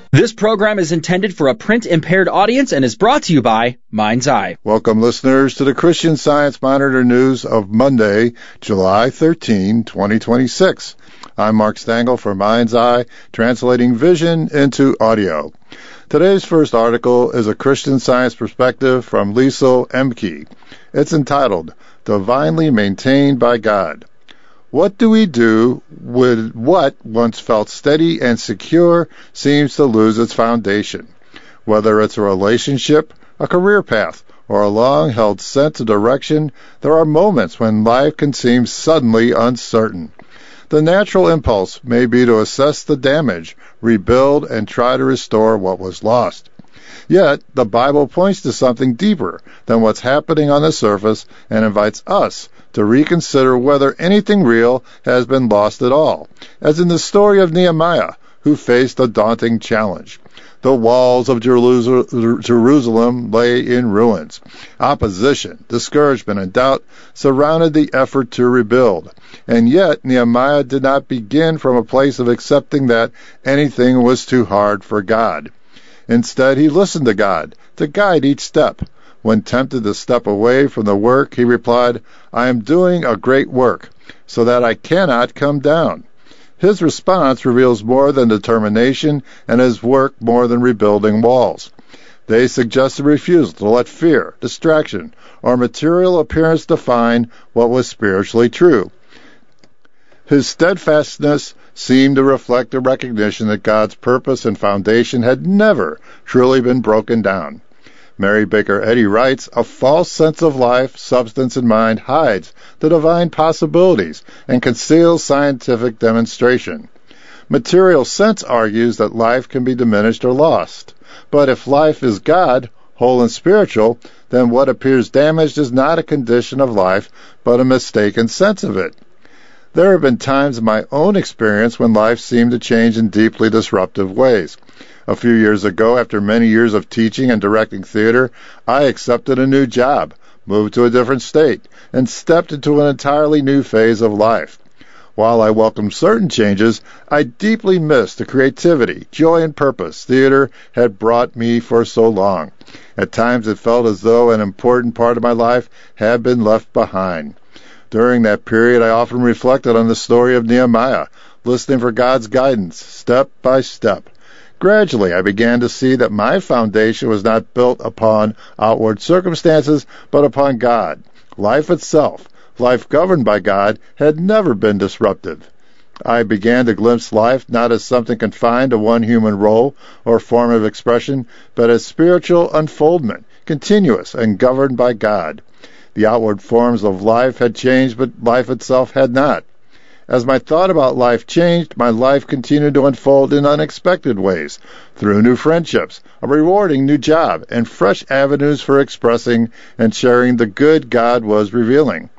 This program is intended for a print-impaired audience and is brought to you by Mind's Eye. Welcome, listeners, to the Christian Science Monitor news of Monday, July 13, 2026. I'm Mark Stengel for Mind's Eye, translating vision into audio. Today's first article is a Christian Science perspective from Liesl Emke. It's entitled, Divinely Maintained by God. What do we do with what once felt steady and secure seems to lose its foundation? Whether it's a relationship, a career path, or a long-held sense of direction, there are moments when life can seem suddenly uncertain. The natural impulse may be to assess the damage, rebuild, and try to restore what was lost. Yet, the Bible points to something deeper than what's happening on the surface and invites us to reconsider whether anything real has been lost at all, as in the story of Nehemiah, who faced a daunting challenge. The walls of Jerusalem lay in ruins. Opposition, discouragement, and doubt surrounded the effort to rebuild. And yet, Nehemiah did not begin from a place of accepting that anything was too hard for God. Instead, he listened to God to guide each step. When tempted to step away from the work, he replied, I am doing a great work, so that I cannot come down. His response reveals more than determination, and his work more than rebuilding walls. They suggest a refusal to let fear, distraction, or material appearance define what was spiritually true. His steadfastness seemed to reflect a recognition that God's purpose and foundation had never truly been broken down. Mary Baker Eddy writes, a false sense of life, substance, and mind hides the divine possibilities and conceals scientific demonstration. Material sense argues that life can be diminished or lost. But if life is God, whole and spiritual, then what appears damaged is not a condition of life, but a mistaken sense of it. There have been times in my own experience when life seemed to change in deeply disruptive ways. A few years ago, after many years of teaching and directing theater, I accepted a new job, moved to a different state, and stepped into an entirely new phase of life. While I welcomed certain changes, I deeply missed the creativity, joy, and purpose theater had brought me for so long. At times it felt as though an important part of my life had been left behind. During that period, I often reflected on the story of Nehemiah, listening for God's guidance, step by step. Gradually, I began to see that my foundation was not built upon outward circumstances, but upon God. Life itself, life governed by God, had never been disruptive. I began to glimpse life not as something confined to one human role or form of expression, but as spiritual unfoldment, continuous and governed by God. The outward forms of life had changed, but life itself had not. As my thought about life changed, my life continued to unfold in unexpected ways, through new friendships, a rewarding new job, and fresh avenues for expressing and sharing the good God was revealing.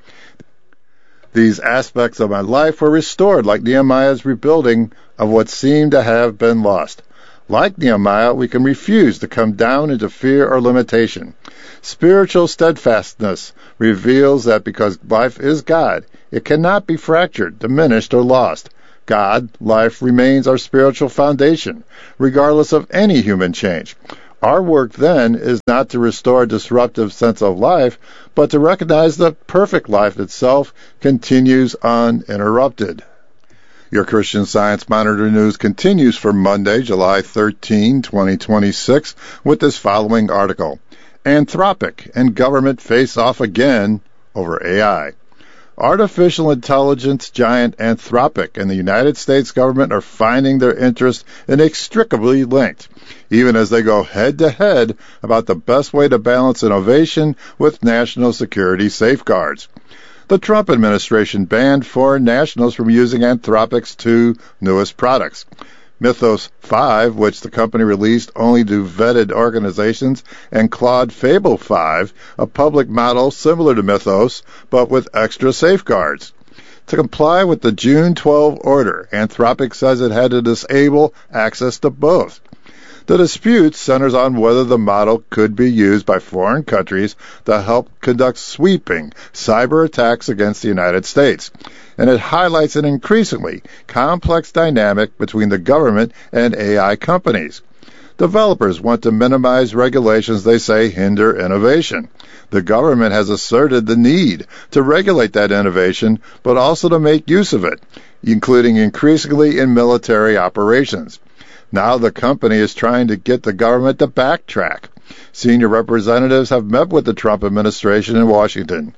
These aspects of my life were restored like Nehemiah's rebuilding of what seemed to have been lost. Like Nehemiah, we can refuse to come down into fear or limitation. Spiritual steadfastness reveals that because life is God, it cannot be fractured, diminished, or lost. God, life, remains our spiritual foundation, regardless of any human change. Our work then is not to restore a disruptive sense of life, but to recognize that perfect life itself continues uninterrupted. Your Christian Science Monitor news continues for Monday, July 13, 2026, with this following article. Anthropic and government face off again over AI. Artificial intelligence giant Anthropic and the United States government are finding their interests inextricably linked, even as they go head-to-head about the best way to balance innovation with national security safeguards. The Trump administration banned foreign nationals from using Anthropic's two newest products. Mythos 5, which the company released only to vetted organizations, and Claude Fable 5, a public model similar to Mythos, but with extra safeguards. To comply with the June 12 order, Anthropic says it had to disable access to both. The dispute centers on whether the model could be used by foreign countries to help conduct sweeping cyber attacks against the United States, and it highlights an increasingly complex dynamic between the government and AI companies. Developers want to minimize regulations they say hinder innovation. The government has asserted the need to regulate that innovation, but also to make use of it, including increasingly in military operations. Now the company is trying to get the government to backtrack. Senior representatives have met with the Trump administration in Washington.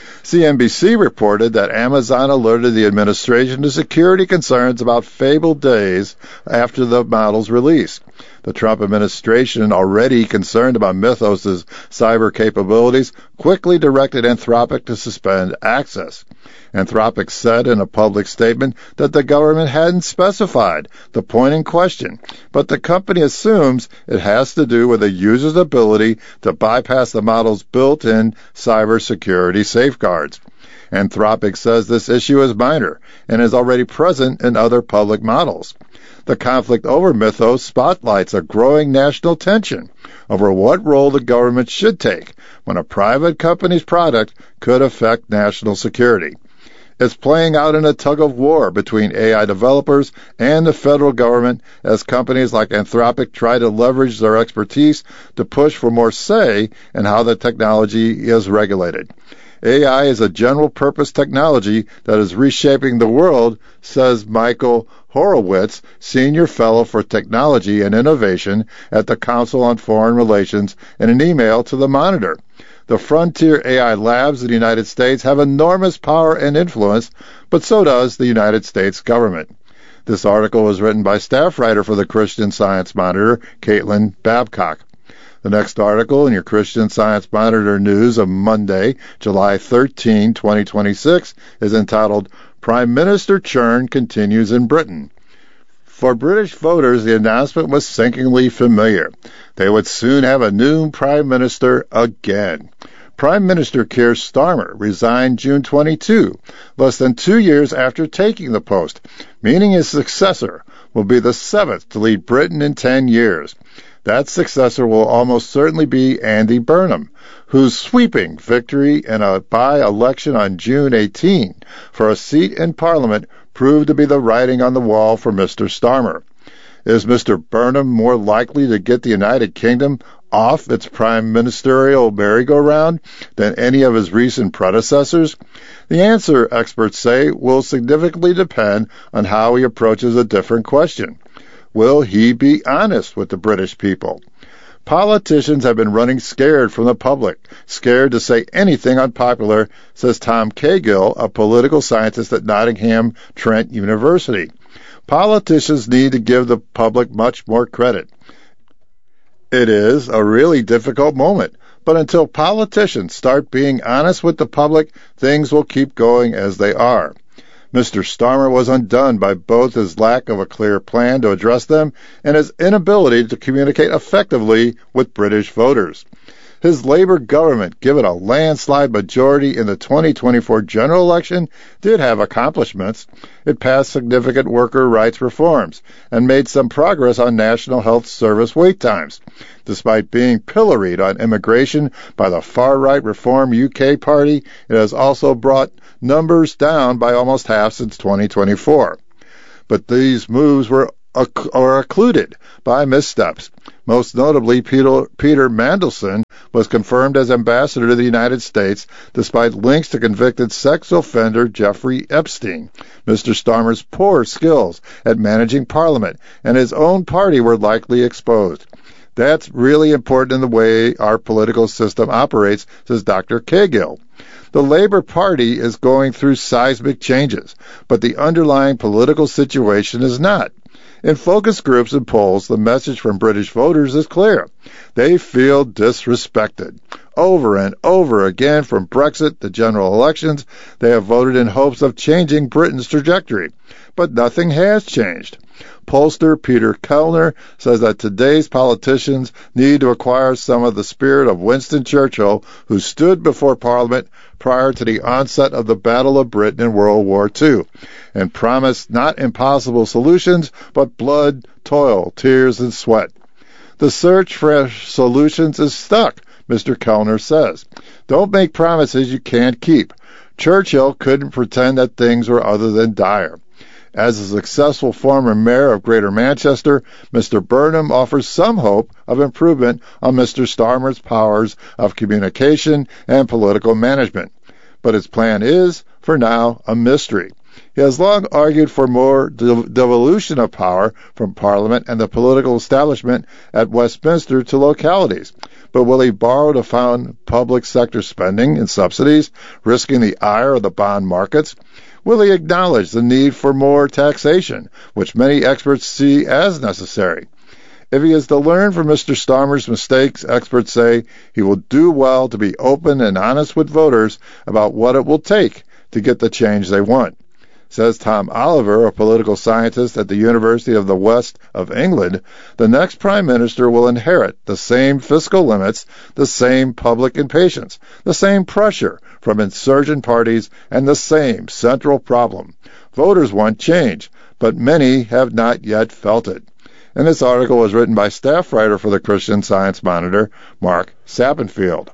CNBC reported that Amazon alerted the administration to security concerns about fabled days after the model's release. The Trump administration, already concerned about Mythos' cyber capabilities, quickly directed Anthropic to suspend access. Anthropic said in a public statement that the government hadn't specified the point in question, but the company assumes it has to do with a user's ability to bypass the model's built-in cybersecurity safeguards. Anthropic says this issue is minor and is already present in other public models. The conflict over Mythos spotlights a growing national tension over what role the government should take when a private company's product could affect national security. It's playing out in a tug-of-war between AI developers and the federal government as companies like Anthropic try to leverage their expertise to push for more say in how the technology is regulated. AI is a general-purpose technology that is reshaping the world, says Michael Horowitz, Senior Fellow for Technology and Innovation at the Council on Foreign Relations, in an email to the Monitor. The frontier AI labs in the United States have enormous power and influence, but so does the United States government. This article was written by staff writer for the Christian Science Monitor, Caitlin Babcock. The next article in your Christian Science Monitor news of Monday, July 13, 2026, is entitled, Prime Minister Churn Continues in Britain. For British voters, the announcement was sinkingly familiar. They would soon have a new Prime Minister again. Prime Minister Keir Starmer resigned June 22, less than 2 years after taking the post, meaning his successor will be the seventh to lead Britain in 10 years. That successor will almost certainly be Andy Burnham, whose sweeping victory in a by-election on June 18 for a seat in Parliament proved to be the writing on the wall for Mr. Starmer. Is Mr. Burnham more likely to get the United Kingdom off its prime ministerial merry-go-round than any of his recent predecessors? The answer, experts say, will significantly depend on how he approaches a different question. Will he be honest with the British people? Politicians have been running scared from the public, scared to say anything unpopular, says Tom Cahill, a political scientist at Nottingham Trent University. Politicians need to give the public much more credit. It is a really difficult moment, but until politicians start being honest with the public, things will keep going as they are. Mr. Starmer was undone by both his lack of a clear plan to address them and his inability to communicate effectively with British voters. His Labour government, given a landslide majority in the 2024 general election, did have accomplishments. It passed significant worker rights reforms and made some progress on National Health Service wait times. Despite being pilloried on immigration by the far-right Reform UK Party, it has also brought numbers down by almost half since 2024. But these moves were occluded by missteps. Most notably, Peter Mandelson was confirmed as ambassador to the United States despite links to convicted sex offender Jeffrey Epstein. Mr. Starmer's poor skills at managing Parliament and his own party were likely exposed. That's really important in the way our political system operates, says Dr. Cahill. The Labour Party is going through seismic changes, but the underlying political situation is not. In focus groups and polls, the message from British voters is clear. They feel disrespected. Over and over again, from Brexit to general elections, they have voted in hopes of changing Britain's trajectory. But nothing has changed. Pollster Peter Kellner says that today's politicians need to acquire some of the spirit of Winston Churchill, who stood before Parliament prior to the onset of the Battle of Britain in World War II, and promised not impossible solutions, but blood, toil, tears, and sweat. The search for solutions is stuck, Mr. Kellner says. Don't make promises you can't keep. Churchill couldn't pretend that things were other than dire. As a successful former mayor of Greater Manchester, Mr. Burnham offers some hope of improvement on Mr. Starmer's powers of communication and political management. But his plan is, for now, a mystery. He has long argued for more devolution of power from Parliament and the political establishment at Westminster to localities. But will he borrow to fund public sector spending and subsidies, risking the ire of the bond markets? Will he acknowledge the need for more taxation, which many experts see as necessary? If he is to learn from Mr. Starmer's mistakes, experts say he will do well to be open and honest with voters about what it will take to get the change they want. Says Tom Oliver, a political scientist at the University of the West of England, the next Prime Minister will inherit the same fiscal limits, the same public impatience, the same pressure from insurgent parties, and the same central problem. Voters want change, but many have not yet felt it. And this article was written by staff writer for the Christian Science Monitor, Mark Sappenfield.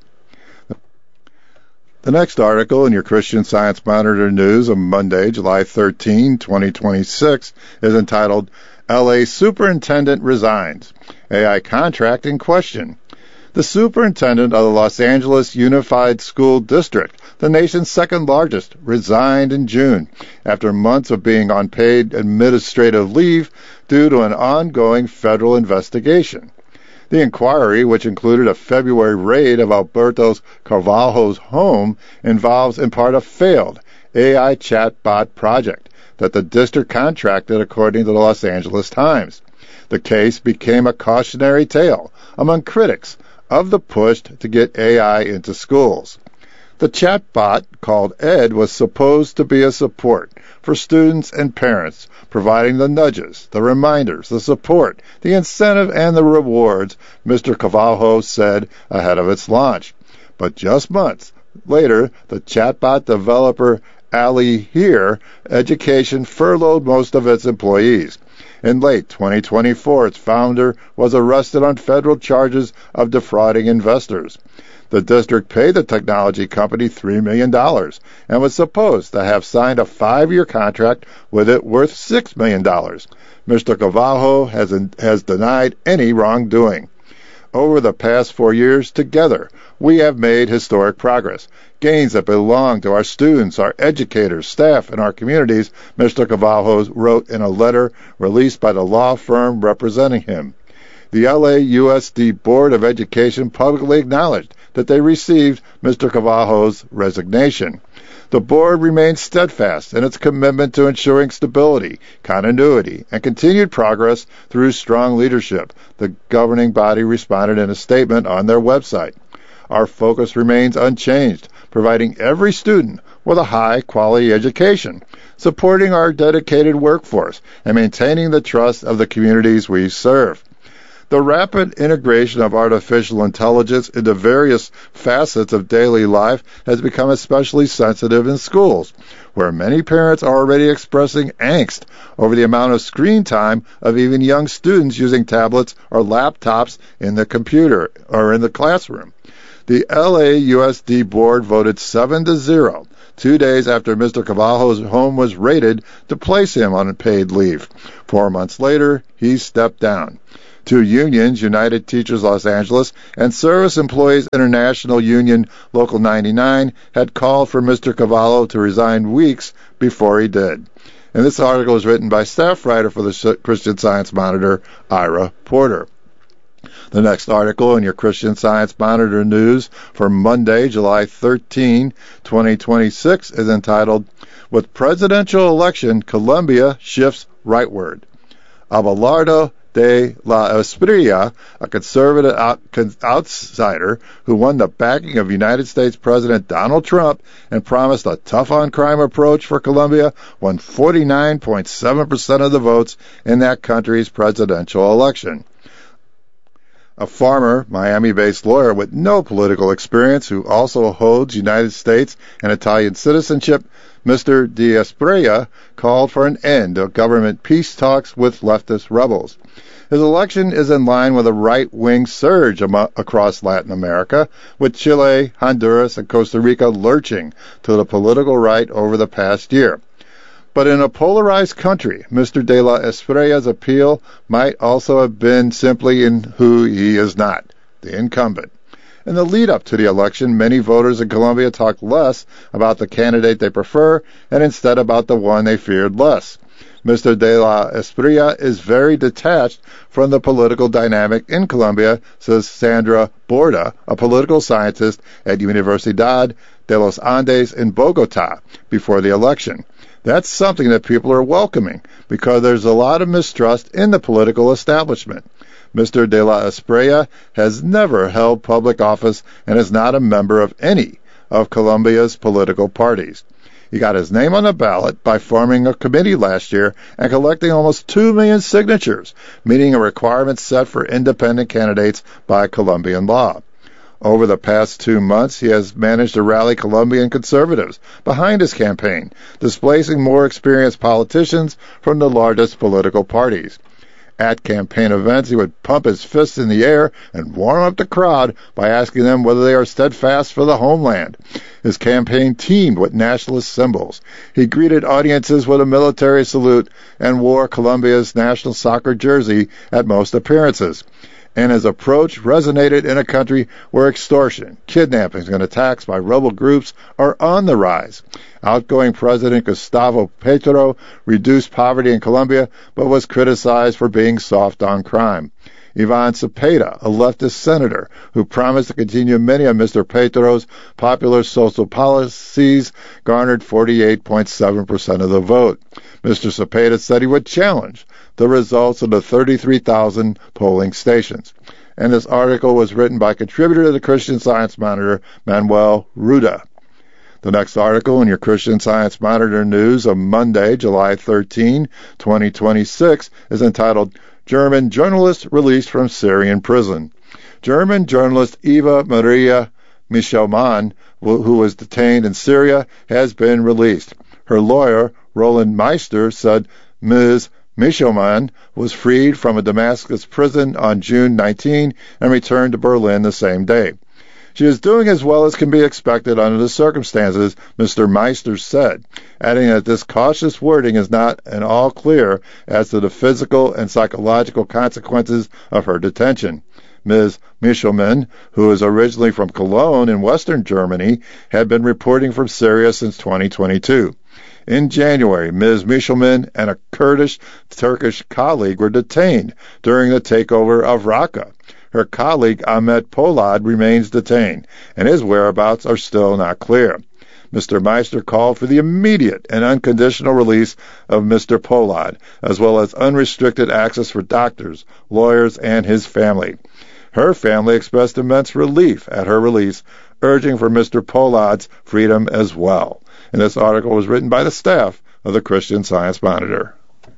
The next article in your Christian Science Monitor news of Monday, July 13, 2026, is entitled, LA Superintendent Resigns. AI Contract in Question. The superintendent of the Los Angeles Unified School District, the nation's second largest, resigned in June after months of being on paid administrative leave due to an ongoing federal investigation. The inquiry, which included a February raid of Alberto Carvalho's home, involves in part a failed AI chatbot project that the district contracted, according to the Los Angeles Times. The case became a cautionary tale among critics of the push to get AI into schools. The chatbot, called Ed, was supposed to be a support for students and parents, providing the nudges, the reminders, the support, the incentive, and the rewards, Mr. Carvalho said ahead of its launch. But just months later, the chatbot developer Ali Here Education furloughed most of its employees. In late 2024, its founder was arrested on federal charges of defrauding investors. The district paid the technology company $3 million and was supposed to have signed a 5-year contract with it worth $6 million. Mr. Carvalho has denied any wrongdoing. Over the past 4 years, together, we have made historic progress, gains that belong to our students, our educators, staff, and our communities, Mr. Carvalho wrote in a letter released by the law firm representing him. The LAUSD Board of Education publicly acknowledged that they received Mr. Carvalho's resignation. The board remains steadfast in its commitment to ensuring stability, continuity, and continued progress through strong leadership, the governing body responded in a statement on their website. Our focus remains unchanged, providing every student with a high-quality education, supporting our dedicated workforce, and maintaining the trust of the communities we serve. The rapid integration of artificial intelligence into various facets of daily life has become especially sensitive in schools, where many parents are already expressing angst over the amount of screen time of even young students using tablets or laptops in the computer or in the classroom. The LAUSD board voted 7-0, 2 days after Mr. Carvalho's home was raided, to place him on paid leave. 4 months later, he stepped down. 2 unions, United Teachers Los Angeles and Service Employees International Union Local 99, had called for Mr. Carvalho to resign weeks before he did. And this article is written by staff writer for the Christian Science Monitor, Ira Porter. The next article in your Christian Science Monitor news for Monday, July 13, 2026, is entitled, With Presidential Election, Colombia Shifts Rightward. Abelardo de la Espriella, a conservative outsider who won the backing of United States President Donald Trump and promised a tough-on-crime approach for Colombia, won 49.7% of the votes in that country's presidential election. A former Miami-based lawyer with no political experience who also holds United States and Italian citizenship, Mr. de Espriella called for an end to government peace talks with leftist rebels. His election is in line with a right-wing surge across Latin America, with Chile, Honduras, and Costa Rica lurching to the political right over the past year. But in a polarized country, Mr. de la Esprilla's appeal might also have been simply in who he is not, the incumbent. In the lead-up to the election, many voters in Colombia talked less about the candidate they prefer and instead about the one they feared less. Mr. de la Esprilla is very detached from the political dynamic in Colombia, says Sandra Borda, a political scientist at Universidad de los Andes in Bogota, before the election. That's something that people are welcoming because there's a lot of mistrust in the political establishment. Mr. de la Esprilla has never held public office and is not a member of any of Colombia's political parties. He got his name on the ballot by forming a committee last year and collecting almost 2 million signatures, meeting a requirement set for independent candidates by Colombian law. Over the past 2 months, he has managed to rally Colombian conservatives behind his campaign, displacing more experienced politicians from the largest political parties. At campaign events, he would pump his fists in the air and warm up the crowd by asking them whether they are steadfast for the homeland. His campaign teamed with nationalist symbols. He greeted audiences with a military salute and wore Colombia's national soccer jersey at most appearances. And his approach resonated in a country where extortion, kidnappings, and attacks by rebel groups are on the rise. Outgoing President Gustavo Petro reduced poverty in Colombia, but was criticized for being soft on crime. Ivan Cepeda, a leftist senator who promised to continue many of Mr. Petro's popular social policies, garnered 48.7% of the vote. Mr. Cepeda said he would challenge the results of the 33,000 polling stations. And this article was written by contributor to the Christian Science Monitor, Manuel Ruda. The next article in your Christian Science Monitor news of Monday, July 13, 2026, is entitled, German Journalist Released from Syrian Prison. German journalist Eva Maria Michelmann, who was detained in Syria, has been released. Her lawyer, Roland Meister, said Ms. Michelmann was freed from a Damascus prison on June 19 and returned to Berlin the same day. She is doing as well as can be expected under the circumstances, Mr. Meister said, adding that this cautious wording is not at all clear as to the physical and psychological consequences of her detention. Ms. Michelmann, who is originally from Cologne in western Germany, had been reporting from Syria since 2022. In January, Ms. Michelmann and a Kurdish-Turkish colleague were detained during the takeover of Raqqa. Her colleague Ahmet Polad remains detained, and his whereabouts are still not clear. Mr. Meister called for the immediate and unconditional release of Mr. Polad, as well as unrestricted access for doctors, lawyers, and his family. Her family expressed immense relief at her release, urging for Mr. Polad's freedom as well. And this article was written by the staff of the Christian Science Monitor.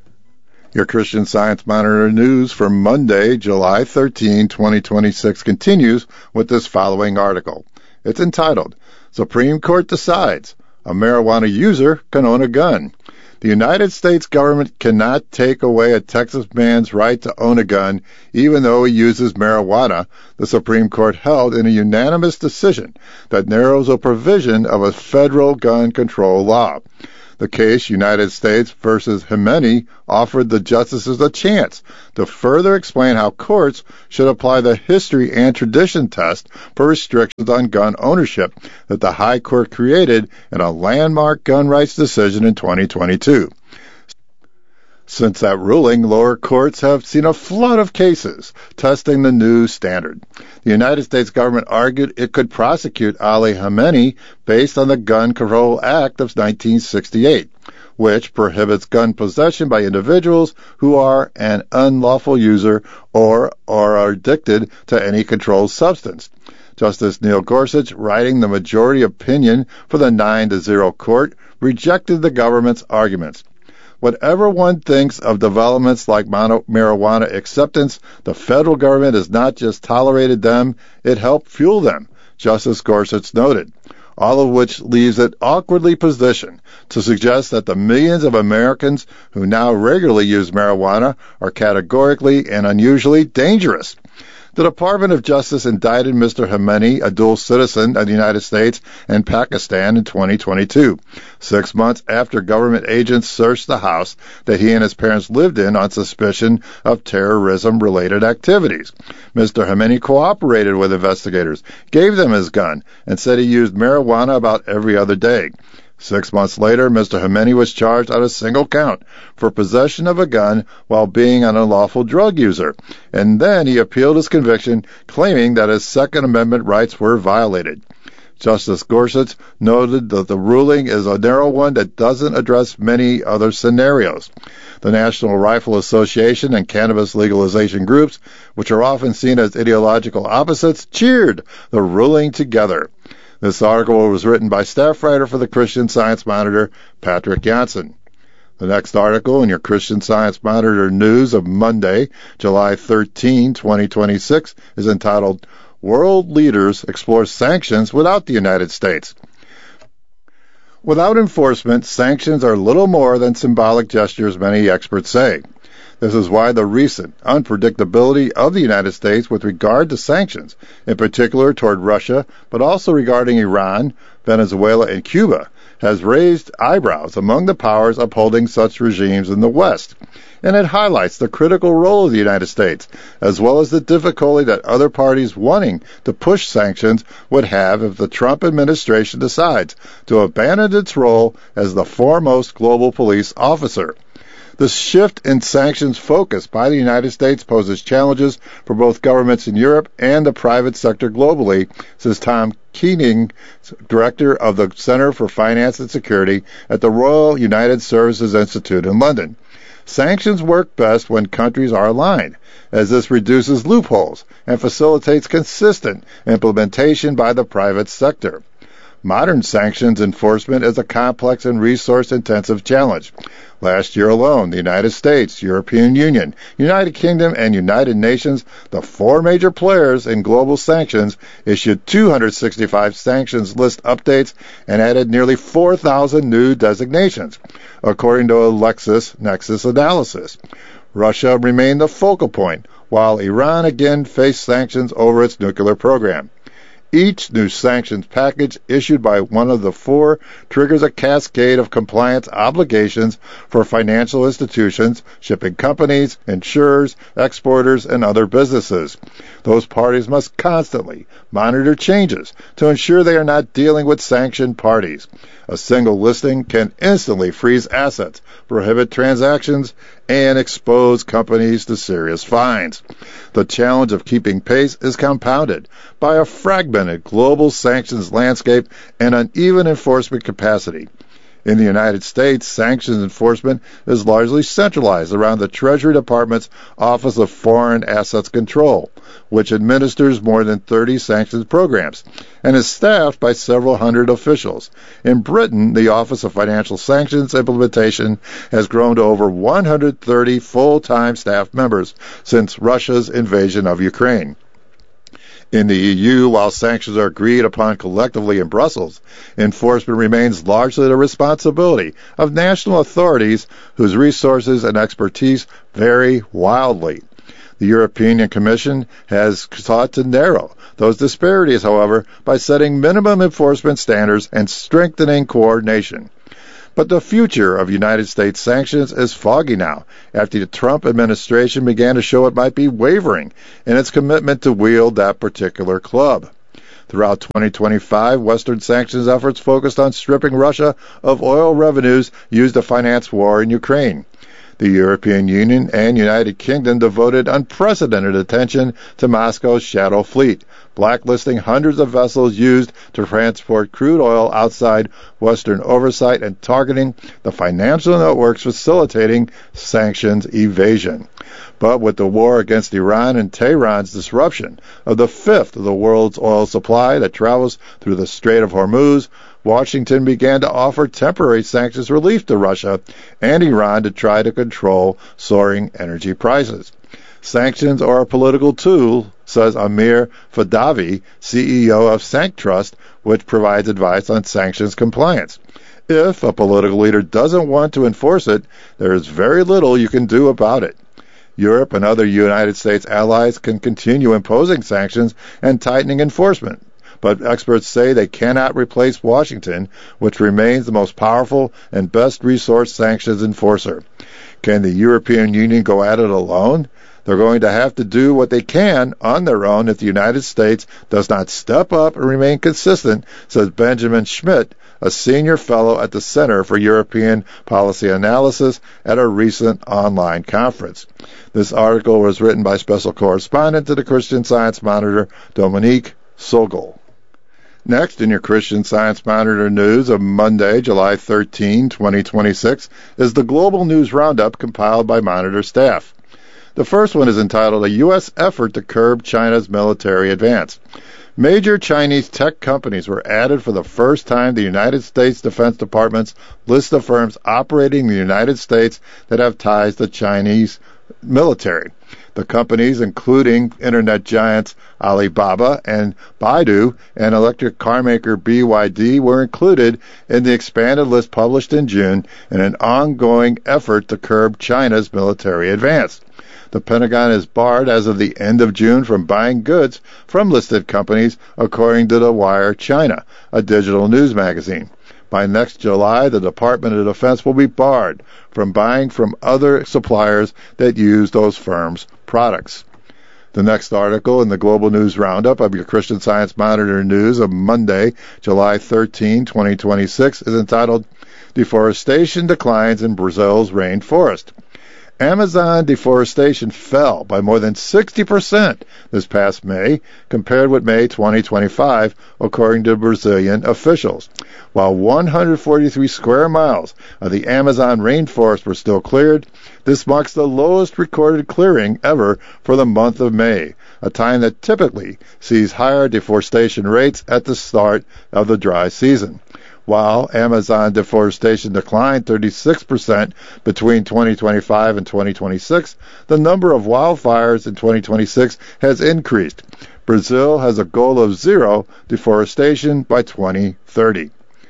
Your Christian Science Monitor news for Monday, July 13, 2026 continues with this following article. It's entitled, Supreme Court Decides, a Marijuana User Can Own a Gun. The United States government cannot take away a Texas man's right to own a gun, even though he uses marijuana, the Supreme Court held in a unanimous decision that narrows a provision of a federal gun control law. The case, United States versus Jimeni, offered the justices a chance to further explain how courts should apply the history and tradition test for restrictions on gun ownership that the High Court created in a landmark gun rights decision in 2022. Since that ruling, lower courts have seen a flood of cases testing the new standard. The United States government argued it could prosecute Ali Khamenei based on the Gun Control Act of 1968, which prohibits gun possession by individuals who are an unlawful user or are addicted to any controlled substance. Justice Neil Gorsuch, writing the majority opinion for the 9-0 court, rejected the government's arguments. Whatever one thinks of developments like marijuana acceptance, the federal government has not just tolerated them, it helped fuel them, Justice Gorsuch noted, all of which leaves it awkwardly positioned to suggest that the millions of Americans who now regularly use marijuana are categorically and unusually dangerous. The Department of Justice indicted Mr. Khamenei, a dual citizen of the United States and Pakistan, in 2022, 6 months after government agents searched the house that he and his parents lived in on suspicion of terrorism-related activities. Mr. Khamenei cooperated with investigators, gave them his gun, and said he used marijuana about every other day. 6 months later, Mr. Khamenei was charged on a single count for possession of a gun while being an unlawful drug user, and then he appealed his conviction, claiming that his Second Amendment rights were violated. Justice Gorsuch noted that the ruling is a narrow one that doesn't address many other scenarios. The National Rifle Association and cannabis legalization groups, which are often seen as ideological opposites, cheered the ruling together. This article was written by staff writer for the Christian Science Monitor, Patrick Janssen. The next article in your Christian Science Monitor news of Monday, July 13, 2026, is entitled, World Leaders Explore Sanctions Without the United States. Without enforcement, sanctions are little more than symbolic gestures, many experts say. This is why the recent unpredictability of the United States with regard to sanctions, in particular toward Russia, but also regarding Iran, Venezuela, and Cuba, has raised eyebrows among the powers upholding such regimes in the West. And it highlights the critical role of the United States, as well as the difficulty that other parties wanting to push sanctions would have if the Trump administration decides to abandon its role as the foremost global police officer. The shift in sanctions focus by the United States poses challenges for both governments in Europe and the private sector globally, says Tom Keating, director of the Center for Finance and Security at the Royal United Services Institute in London. Sanctions work best when countries are aligned, as this reduces loopholes and facilitates consistent implementation by the private sector. Modern sanctions enforcement is a complex and resource-intensive challenge. Last year alone, the United States, European Union, United Kingdom, and United Nations, the four major players in global sanctions, issued 265 sanctions list updates and added nearly 4,000 new designations, according to a LexisNexis analysis. Russia remained the focal point, while Iran again faced sanctions over its nuclear program. Each new sanctions package issued by one of the four triggers a cascade of compliance obligations for financial institutions, shipping companies, insurers, exporters, and other businesses. Those parties must constantly monitor changes to ensure they are not dealing with sanctioned parties. A single listing can instantly freeze assets, prohibit transactions, and expose companies to serious fines. The challenge of keeping pace is compounded by a fragmented global sanctions landscape and uneven enforcement capacity. In the United States, sanctions enforcement is largely centralized around the Treasury Department's Office of Foreign Assets Control, which administers more than 30 sanctions programs and is staffed by several hundred officials. In Britain, the Office of Financial Sanctions Implementation has grown to over 130 full-time staff members since Russia's invasion of Ukraine. In the EU, while sanctions are agreed upon collectively in Brussels, enforcement remains largely the responsibility of national authorities whose resources and expertise vary wildly. The European Commission has sought to narrow those disparities, however, by setting minimum enforcement standards and strengthening coordination. But the future of United States sanctions is foggy now, after the Trump administration began to show it might be wavering in its commitment to wield that particular club. Throughout 2025, Western sanctions efforts focused on stripping Russia of oil revenues used to finance war in Ukraine. The European Union and United Kingdom devoted unprecedented attention to Moscow's shadow fleet, blacklisting hundreds of vessels used to transport crude oil outside Western oversight and targeting the financial networks facilitating sanctions evasion. But with the war against Iran and Tehran's disruption of the fifth of the world's oil supply that travels through the Strait of Hormuz, Washington began to offer temporary sanctions relief to Russia and Iran to try to control soaring energy prices. Sanctions are a political tool, says Amir Fadavi, CEO of SancTrust, which provides advice on sanctions compliance. If a political leader doesn't want to enforce it, there is very little you can do about it. Europe and other United States allies can continue imposing sanctions and tightening enforcement, but experts say they cannot replace Washington, which remains the most powerful and best resourced sanctions enforcer. Can the European Union go at it alone? They're going to have to do what they can on their own if the United States does not step up and remain consistent, says Benjamin Schmidt, a senior fellow at the Center for European Policy Analysis at a recent online conference. This article was written by special correspondent to the Christian Science Monitor, Dominique Sogol. Next, in your Christian Science Monitor news of Monday, July 13, 2026, is the Global News Roundup compiled by Monitor staff. The first one is entitled, A U.S. Effort to Curb China's Military Advance. Major Chinese tech companies were added for the first time to the United States Defense Department's list of firms operating in the United States that have ties to Chinese military. The companies, including internet giants Alibaba and Baidu and electric car maker BYD, were included in the expanded list published in June in an ongoing effort to curb China's military advance. The Pentagon is barred as of the end of June from buying goods from listed companies, according to The Wire China, a digital news magazine. By next July, the Department of Defense will be barred from buying from other suppliers that use those firms' products. The next article in the Global News Roundup of your Christian Science Monitor news of Monday, July 13, 2026, is entitled, Deforestation Declines in Brazil's Rainforest. Amazon deforestation fell by more than 60% this past May, compared with May 2025, according to Brazilian officials. While 143 square miles of the Amazon rainforest were still cleared, this marks the lowest recorded clearing ever for the month of May, a time that typically sees higher deforestation rates at the start of the dry season. While Amazon deforestation declined 36% between 2025 and 2026, the number of wildfires in 2026 has increased. Brazil has a goal of zero deforestation by 2030.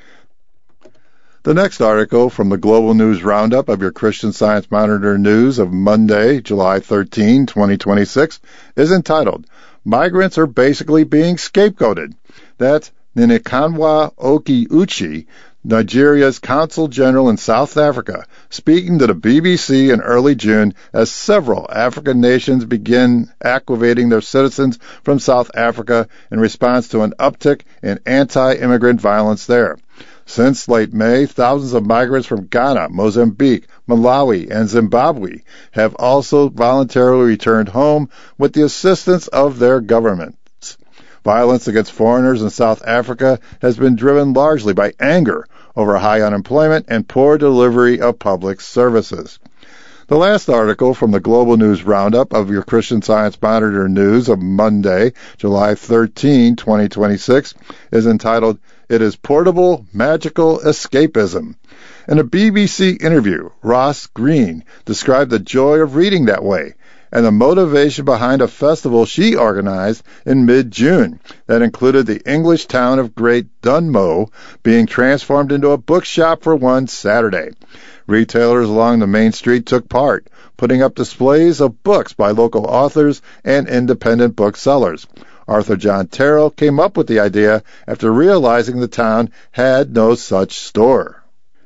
The next article from the Global News Roundup of your Christian Science Monitor news of Monday, July 13, 2026, is entitled, Migrants Are Basically Being Scapegoated. That's Nnekanwa Oki-Uche, Nigeria's Consul General in South Africa, speaking to the BBC in early June as several African nations begin activating their citizens from South Africa in response to an uptick in anti-immigrant violence there. Since late May, thousands of migrants from Ghana, Mozambique, Malawi, and Zimbabwe have also voluntarily returned home with the assistance of their government. Violence against foreigners in South Africa has been driven largely by anger over high unemployment and poor delivery of public services. The last article from the Global News Roundup of your Christian Science Monitor news of Monday, July 13, 2026, is entitled, It is Portable Magical Escapism. In a BBC interview, Ross Green described the joy of reading that way and the motivation behind a festival she organized in mid-June that included the English town of Great Dunmow being transformed into a bookshop for one Saturday. Retailers along the main street took part, putting up displays of books by local authors and independent booksellers. Arthur John Terrell came up with the idea after realizing the town had no such store.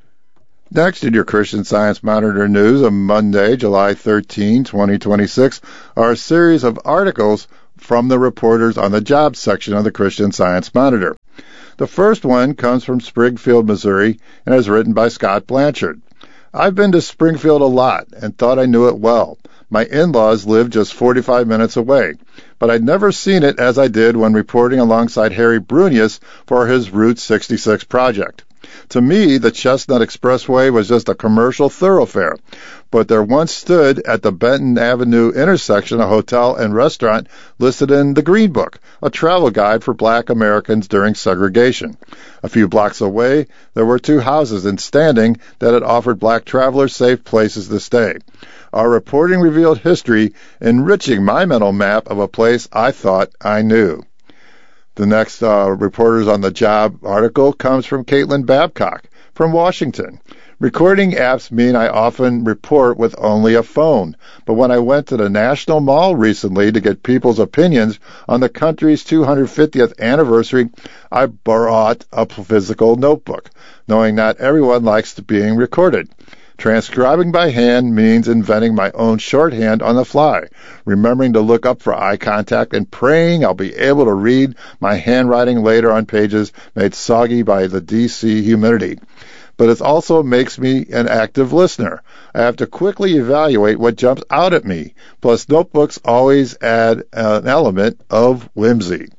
Next, in your Christian Science Monitor news of Monday, July 13, 2026, are a series of articles from the reporters on the jobs section of the Christian Science Monitor. The first one comes from Springfield, Missouri, and is written by Scott Blanchard. I've been to Springfield a lot and thought I knew it well. My in-laws live just 45 minutes away, but I'd never seen it as I did when reporting alongside Harry Brunius for his Route 66 project. To me, the Chestnut Expressway was just a commercial thoroughfare, but there once stood at the Benton Avenue intersection a hotel and restaurant listed in the Green Book, a travel guide for Black Americans during segregation. A few blocks away, there were two houses in standing that had offered black travelers safe places to stay. Our reporting revealed history, enriching my mental map of a place I thought I knew. The next Reporters on the Job article comes from Caitlin Babcock from Washington. Recording apps mean I often report with only a phone, but when I went to the National Mall recently to get people's opinions on the country's 250th anniversary, I brought a physical notebook, knowing not everyone likes being recorded. Transcribing by hand means inventing my own shorthand on the fly, remembering to look up for eye contact and praying I'll be able to read my handwriting later on pages made soggy by the DC humidity. But it also makes me an active listener. I have to quickly evaluate what jumps out at me. Plus, notebooks always add an element of whimsy.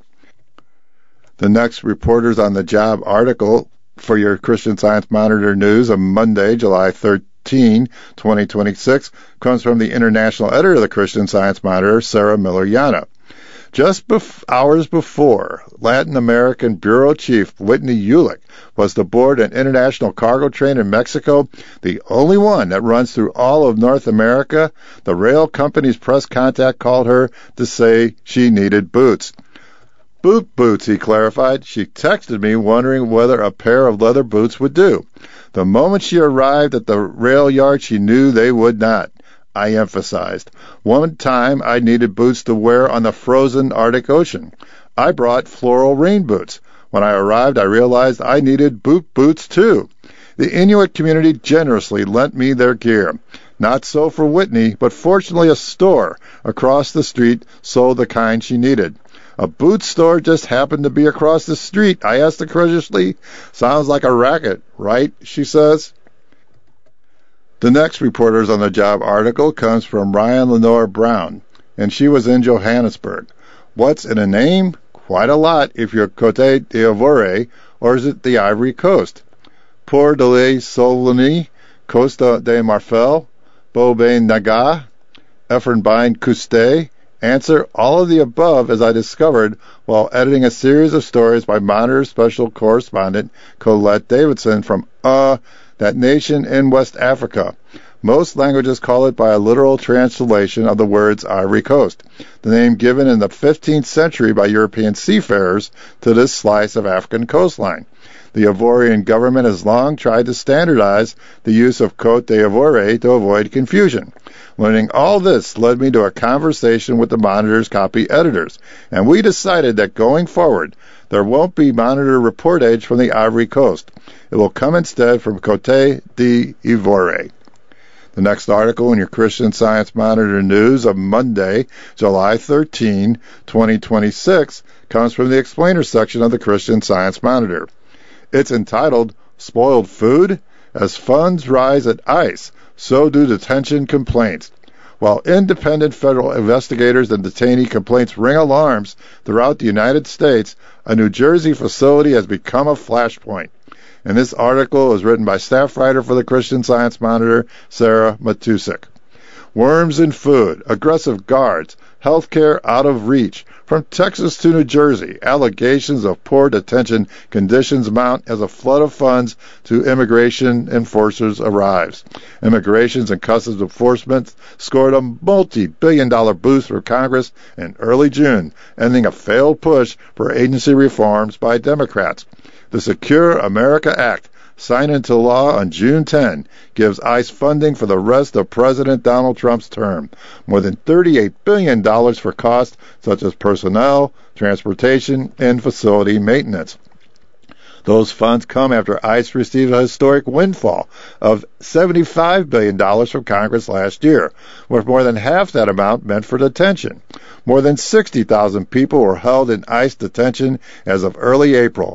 The next Reporters on the Job article for your Christian Science Monitor news of Monday, July 13, 2026, comes from the international editor of the Christian Science Monitor, Sarah Miller-Yana. Just hours before, Latin American Bureau Chief Whitney Ulick was to board an international cargo train in Mexico, the only one that runs through all of North America, the rail company's press contact called her to say she needed boots. Boot boots, he clarified. She texted me wondering whether a pair of leather boots would do. The moment she arrived at the rail yard, she knew they would not. I emphasized. One time I needed boots to wear on the frozen Arctic Ocean. I brought floral rain boots. When I arrived, I realized I needed boot boots too. The Inuit community generously lent me their gear. Not so for Whitney, but fortunately a store across the street sold the kind she needed. A boot store just happened to be across the street, I asked incredulously. Sounds like a racket, right? She says. The next Reporters on the Job article comes from Ryan Lenore Brown, and she was in Johannesburg. What's in a name? Quite a lot if you're Côte d'Ivoire, or is it the Ivory Coast? Port de la Soloni, Costa de Marfel, Bobe Naga, Efrenbein Couste. Answer, all of the above, as I discovered while editing a series of stories by Monitor special correspondent Colette Davidson from that nation in West Africa. Most languages call it by a literal translation of the words Ivory Coast, the name given in the 15th century by European seafarers to this slice of African coastline. The Ivorian government has long tried to standardize the use of Côte d'Ivoire to avoid confusion. Learning all this led me to a conversation with the Monitor's copy editors, and we decided that going forward, there won't be Monitor reportage from the Ivory Coast. It will come instead from Côte d'Ivoire. The next article in your Christian Science Monitor news of Monday, July 13, 2026, comes from the Explainer section of the Christian Science Monitor. It's entitled, Spoiled Food? As Funds Rise at ICE, so do detention complaints. While independent federal investigators and detainee complaints ring alarms throughout the United States, a New Jersey facility has become a flashpoint. And this article is written by staff writer for the Christian Science Monitor, Sarah Matusik. Worms in food, aggressive guards, healthcare out of reach. From Texas to New Jersey, allegations of poor detention conditions mount as a flood of funds to immigration enforcers arrives. Immigration and Customs Enforcement scored a multi-billion-dollar boost for Congress in early June, ending a failed push for agency reforms by Democrats. The Secure America Act, signed into law on June 10, gives ICE funding for the rest of President Donald Trump's term, more than $38 billion for costs such as personnel, transportation, and facility maintenance. Those funds come after ICE received a historic windfall of $75 billion from Congress last year, with more than half that amount meant for detention. More than 60,000 people were held in ICE detention as of early April,